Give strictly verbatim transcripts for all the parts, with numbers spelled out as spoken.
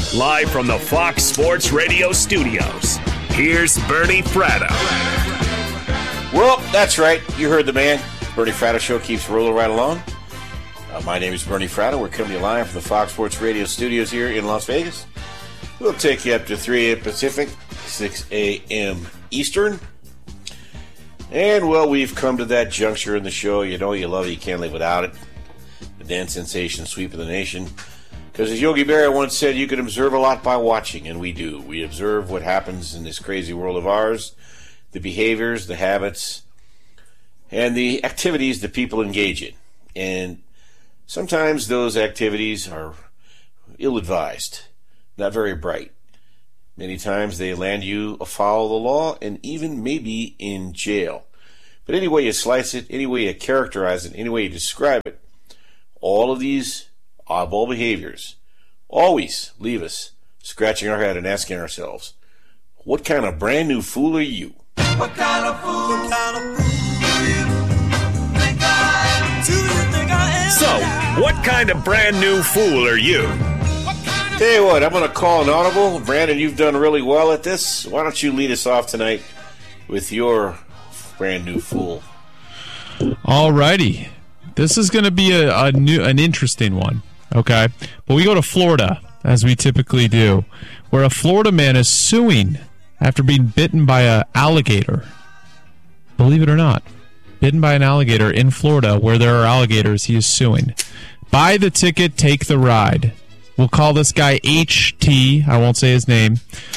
Live from the Fox Sports Radio studios, here's Bernie Fratto. Well, that's right. You heard the man. Bernie Fratto Show keeps rolling right along. Uh, my name is Bernie Fratto. We're coming to you live from the Fox Sports Radio studios here in Las Vegas. We'll take you up to three a.m. Pacific, six a.m. Eastern. And, well, we've come to that juncture in the show. You know you love it. You can't live without it. The dance sensation sweep of the nation. Because as Yogi Berra once said, you can observe a lot by watching, and we do. We observe what happens in this crazy world of ours, the behaviors, the habits, and the activities that people engage in. And sometimes those activities are ill-advised, not very bright. Many times they land you afoul of the law and even maybe in jail. But any way you slice it, any way you characterize it, any way you describe it, all of these oddball behaviors always leave us scratching our head and asking ourselves, what kind of brand new fool are you? What kind of fool, what kind of fool do you think I am? Do you think I am? So, what kind of brand new fool are you? Tell you what, I'm going to call an audible. Brandon, you've done really well at this. Why don't you lead us off tonight with your brand new fool? All righty. This is going to be a, a new, an interesting one. Okay, but we go to Florida, as we typically do, where a Florida man is suing after being bitten by an alligator. Believe it or not, bitten by an alligator in Florida, where there are alligators, he is suing. Buy the ticket, take the ride. We'll call this guy H T. I won't say his name.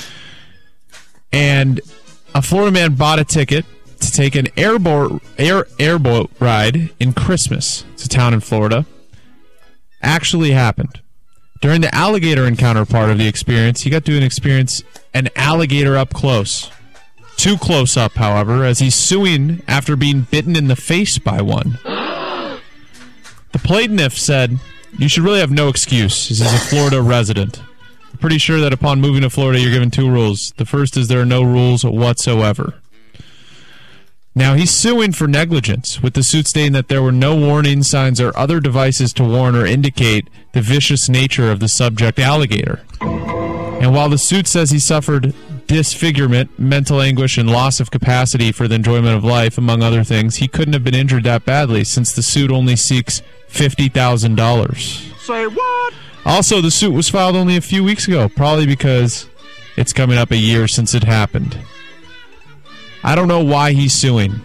And a Florida man bought a ticket to take an airboat, air, airboat ride in Christmas. It's a town in Florida. Actually happened. During the alligator encounter part of the experience, he got to experience an alligator up close. Too close up, however, as he's suing after being bitten in the face by one. The plaintiff said, you should really have no excuse. This is a Florida resident. I'm pretty sure that upon moving to Florida, you're given two rules. The first is there are no rules whatsoever. Now, he's suing for negligence, with the suit stating that there were no warning signs or other devices to warn or indicate the vicious nature of the subject alligator. And while the suit says he suffered disfigurement, mental anguish, and loss of capacity for the enjoyment of life, among other things, he couldn't have been injured that badly, since the suit only seeks fifty thousand dollars. Say what? Also, the suit was filed only a few weeks ago, probably because it's coming up a year since it happened. I don't know why he's suing.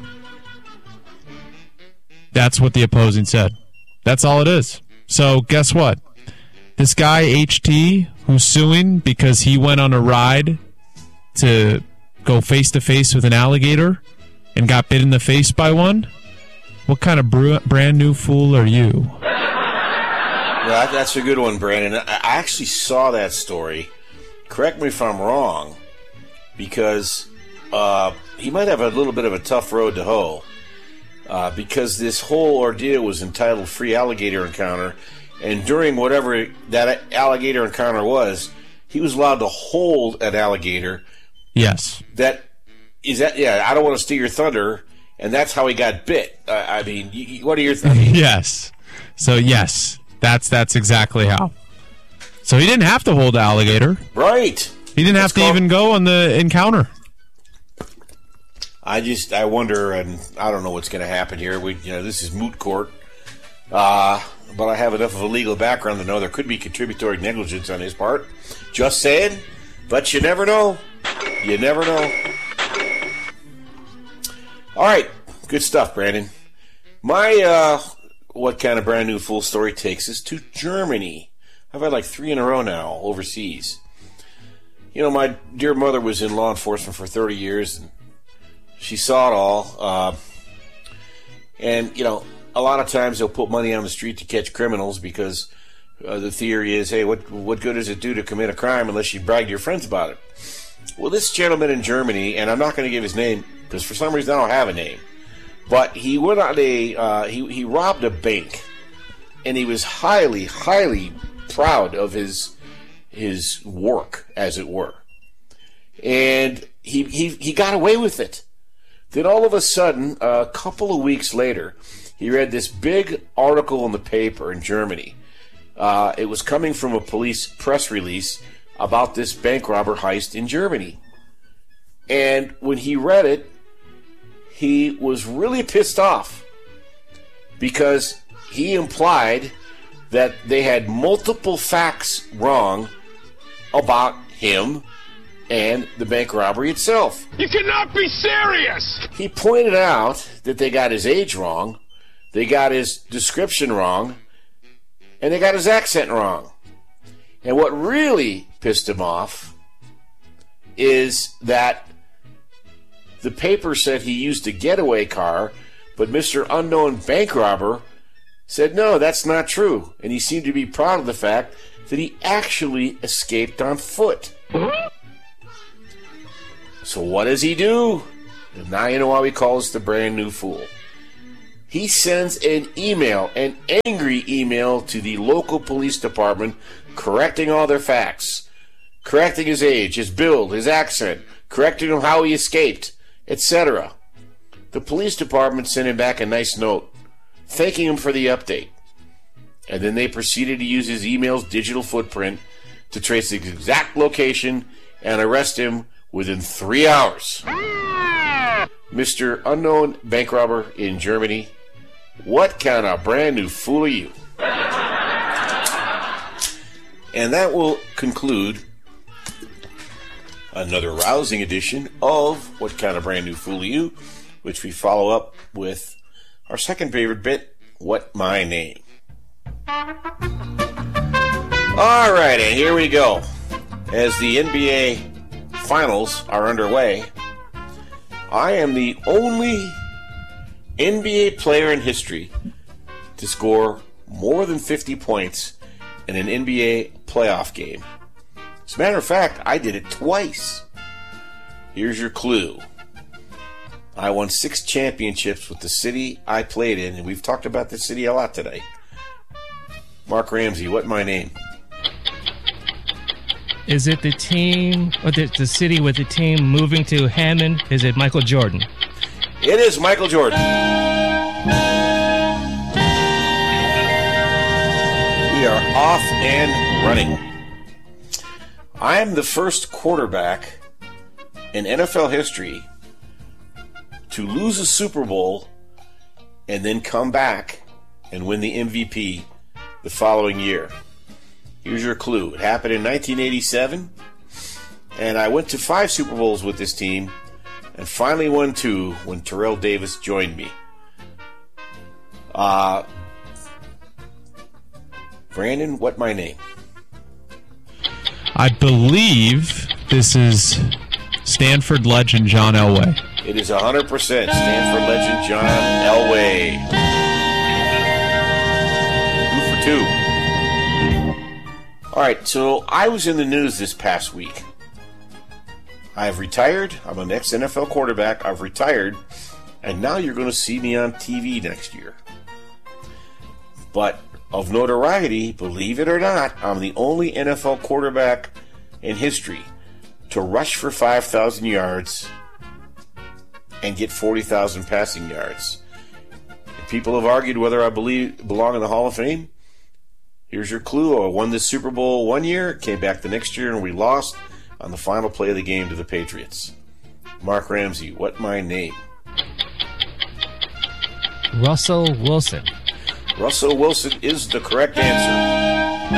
That's what the opposing said. That's all it is. So guess what? This guy, H T, who's suing because he went on a ride to go face-to-face with an alligator and got bit in the face by one, what kind of br- brand new fool are you? Well, that's a good one, Brandon. I actually saw that story. Correct me if I'm wrong, because uh, he might have a little bit of a tough road to hoe, uh, because this whole ordeal was entitled Free Alligator Encounter, and during whatever that alligator encounter was, he was allowed to hold an alligator. Yes. That is that. Yeah, I don't want to steal your thunder, and that's how he got bit. Uh, I mean, you, what are your thoughts? Yes. So yes, that's that's exactly how. So he didn't have to hold the alligator. Right. He didn't That's have to called- even go on the encounter. I just, I wonder, and I don't know what's going to happen here. We, you know, this is moot court, uh, but I have enough of a legal background to know there could be contributory negligence on his part. Just saying, but you never know. You never know. All right, good stuff, Brandon. My, uh, what kind of brand new fool story takes us to Germany. I've had like three in a row now overseas. You know, my dear mother was in law enforcement for thirty years, and she saw it all. Uh, and, you know, a lot of times they'll put money on the street to catch criminals because uh, the theory is, hey, what what good does it do to commit a crime unless you brag to your friends about it? Well, this gentleman in Germany, and I'm not going to give his name because for some reason I don't have a name, but he went on a, uh, he, he robbed a bank, and he was highly, highly proud of his his work, as it were. And he, he, he got away with it. Then all of a sudden, a couple of weeks later, he read this big article in the paper in Germany. Uh, it was coming from a police press release about this bank robber heist in Germany. And when he read it, he was really pissed off because he implied that they had multiple facts wrong about him and the bank robbery itself. You cannot be serious! He pointed out that they got his age wrong, they got his description wrong, and they got his accent wrong. And what really pissed him off is that the paper said he used a getaway car, but Mister Unknown Bank Robber said, no, that's not true. And he seemed to be proud of the fact that he actually escaped on foot. So what does he do? And now you know why we call this the brand new fool. He sends an email, an angry email to the local police department, correcting all their facts, correcting his age, his build, his accent, correcting him how he escaped, et cetera. The police department sent him back a nice note, thanking him for the update. And then they proceeded to use his email's digital footprint to trace his exact location and arrest him within three hours. Mister Unknown Bank Robber in Germany, what kind of brand new fool are you? And that will conclude another rousing edition of What Kind of Brand New Fool Are You, which we follow up with our second favorite bit, What My Name. All right, and here we go. As the N B A Finals are underway, I am the only N B A player in history to score more than fifty points in an N B A playoff game. As a matter of fact, I did it twice. Here's your clue. I won six championships with the city I played in, and we've talked about this city a lot today. Mark Ramsey, what my name? Is it the team, or the, the city with the team moving to Hammond? Is it Michael Jordan? It is Michael Jordan. We are off and running. I am the first quarterback in N F L history to lose a Super Bowl and then come back and win the M V P the following year. Here's your clue. It happened in nineteen eighty-seven, and I went to five Super Bowls with this team and finally won two when Terrell Davis joined me. Uh, Brandon, what my name? I believe this is Stanford legend John Elway. It is one hundred percent Stanford legend John Elway. Two for two. All right, so I was in the news this past week. I've retired. I'm an ex-N F L quarterback. I've retired, and now you're going to see me on T V next year. But of notoriety, believe it or not, I'm the only N F L quarterback in history to rush for five thousand yards and get forty thousand passing yards. And people have argued whether I believe belong in the Hall of Fame. Here's your clue. I won this Super Bowl one year, came back the next year, and we lost on the final play of the game to the Patriots. Mark Ramsey, what my name? Russell Wilson. Russell Wilson is the correct answer.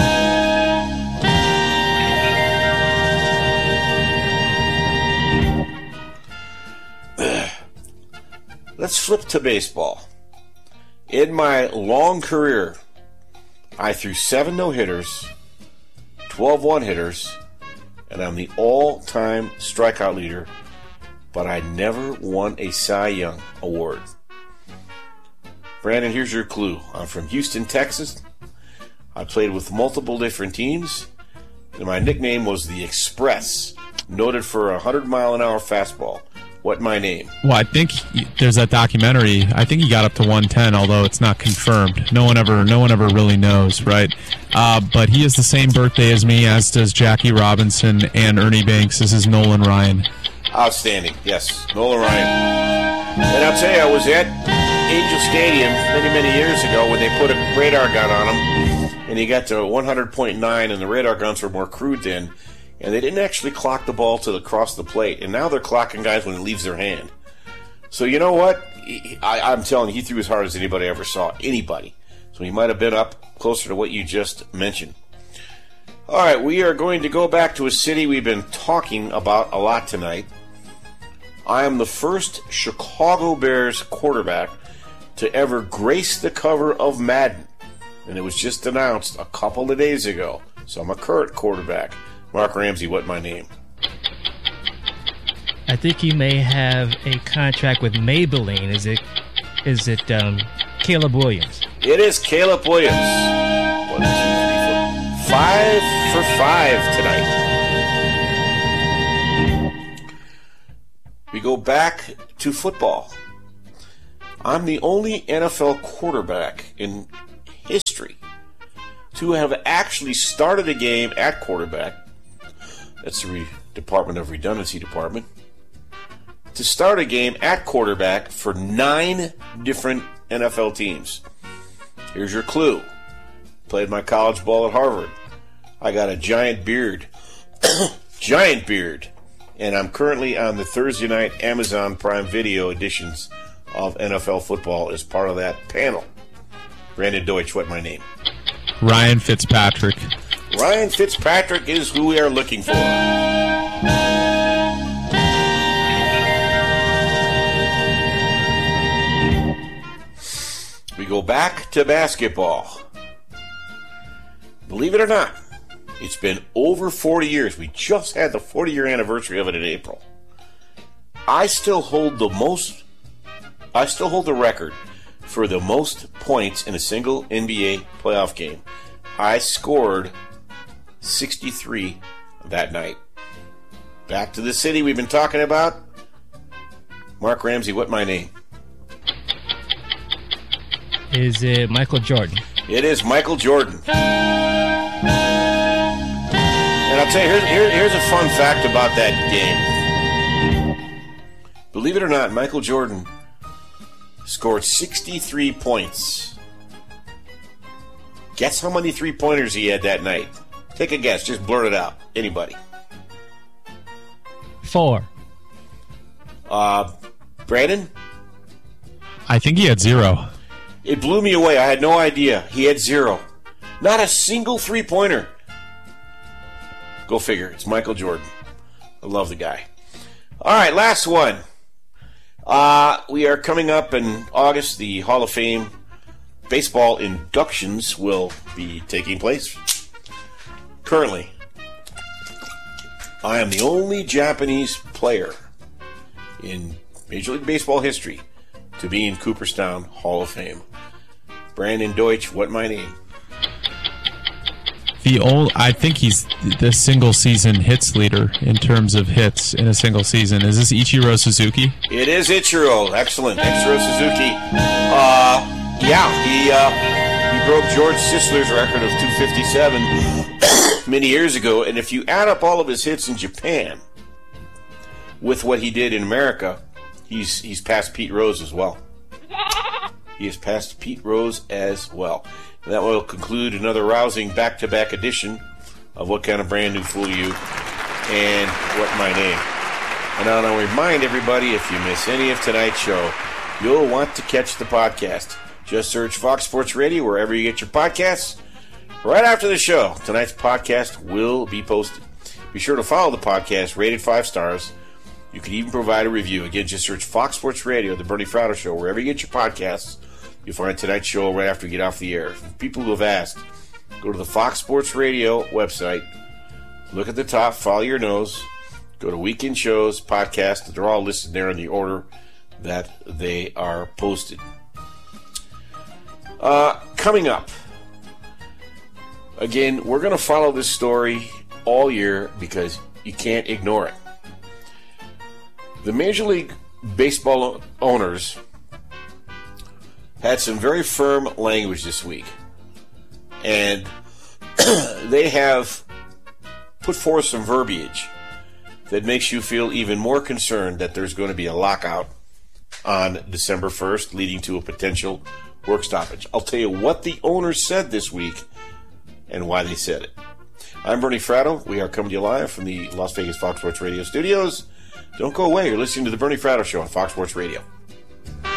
Let's flip to baseball. In my long career, I threw seven no-hitters, twelve one-hitters, and I'm the all-time strikeout leader, but I never won a Cy Young award. Brandon, here's your clue. I'm from Houston, Texas. I played with multiple different teams, and my nickname was the Express, noted for a one hundred mile an hour fastball. What my name? Well, I think he, there's that documentary. I think he got up to one ten, although it's not confirmed. No one ever, no one ever really knows, right? Uh, but he has the same birthday as me, as does Jackie Robinson and Ernie Banks. This is Nolan Ryan. Outstanding, yes, Nolan Ryan. And I'll tell you, I was at Angel Stadium many, many years ago when they put a radar gun on him, and he got to one hundred point nine, and the radar guns were more crude then. and they didn't actually clock the ball to the across the plate, and now they're clocking guys when it leaves their hand. So you know what? He, I, I'm telling you, he threw as hard as anybody ever saw. Anybody. So he might have been up closer to what you just mentioned. All right, we are going to go back to a city we've been talking about a lot tonight. I am the first Chicago Bears quarterback to ever grace the cover of Madden. And it was just announced a couple of days ago. So I'm a current quarterback. Mark Ramsey, what my name? I think he may have a contract with Maybelline. Is it? Is it um, Caleb Williams? It is Caleb Williams. One, two, three, four. Five for five tonight. We go back to football. I'm the only N F L quarterback in history to have actually started a game at quarterback. That's the re- Department of Redundancy Department. To start a game at quarterback for nine different N F L teams. Here's your clue. Played my college ball at Harvard. I got a giant beard. Giant beard. And I'm currently on the Thursday night Amazon Prime Video editions of N F L football as part of that panel. Brandon Deutsch, what my name? Ryan Fitzpatrick. Ryan Fitzpatrick is who we are looking for. We go back to basketball. Believe it or not, it's been over forty years. We just had the forty-year anniversary of it in April. I still hold the most, I still hold the record for the most points in a single N B A playoff game. I scored sixty-three that night. Back to the city we've been talking about. Mark Ramsey, what my name? Is it Michael Jordan? It is Michael Jordan. And I'll tell you, here's, here, here's a fun fact about that game. Believe it or not, Michael Jordan scored sixty-three points. Guess how many three-pointers he had that night? Take a guess. Just blurt it out. Anybody. Four. Uh, Brandon? I think he had zero. It blew me away. I had no idea. He had zero. Not a single three-pointer. Go figure. It's Michael Jordan. I love the guy. All right, last one. Uh, we are coming up in August. The Hall of Fame baseball inductions will be taking place. Currently, I am the only Japanese player in Major League Baseball history to be in Cooperstown Hall of Fame. Brandon Deutsch, what my name? The old, I think he's the single season hits leader in terms of hits in a single season. Is this Ichiro Suzuki? It is Ichiro. Excellent. Ichiro Suzuki. Uh, yeah, he uh, he broke George Sisler's record of two fifty-seven many years ago. And if you add up all of his hits in Japan with what he did in America, he's he's past Pete Rose as well. He has passed Pete Rose as well. And that will conclude another rousing back-to-back edition of What Kind of Brand New Fool You and What My Name. And I want to remind everybody, if you miss any of tonight's show, you'll want to catch the podcast. Just search Fox Sports Radio wherever you get your podcasts. Right after the show, tonight's podcast will be posted. Be sure to follow the podcast, rated five stars. You can even provide a review. Again, just search Fox Sports Radio, The Bernie Fratto Show, wherever you get your podcasts. You'll find tonight's show right after you get off the air. People who have asked, go to the Fox Sports Radio website, look at the top, follow your nose, go to weekend shows, podcasts. They're all listed there in the order that they are posted. Uh, coming up, again, we're going to follow this story all year because you can't ignore it. The Major League Baseball owners had some very firm language this week, and they have put forth some verbiage that makes you feel even more concerned that there's going to be a lockout on December first, leading to a potential work stoppage. I'll tell you what the owners said this week and why they said it. I'm Bernie Fratto. We are coming to you live from the Las Vegas Fox Sports Radio studios. Don't go away. You're listening to the Bernie Fratto Show on Fox Sports Radio.